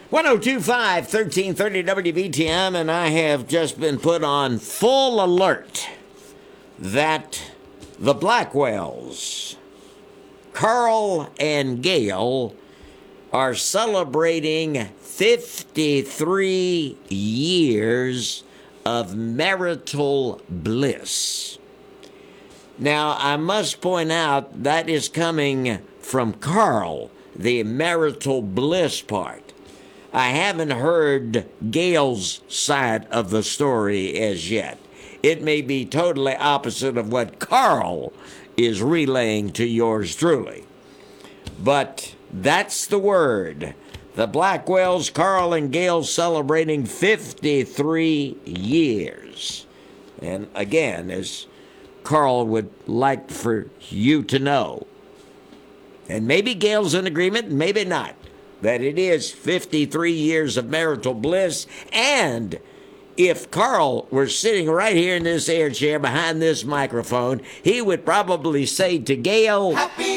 1025 1330 WBTM, and I have just been put on full alert that the Blackwells, Carl and Gail, are celebrating 53 years of marital bliss. Now, I must point out that is coming from Carl, the marital bliss part. I haven't heard Gail's side of the story as yet. It may be totally opposite of what Carl is relaying to yours truly. But that's the word. The Blackwells, Carl and Gail, celebrating 53 years. And again, as Carl would like for you to know, and maybe Gail's in agreement, maybe not, that it is 53 years of marital bliss. And if Carl were sitting right here in this air chair behind this microphone, he would probably say to Gail, Happy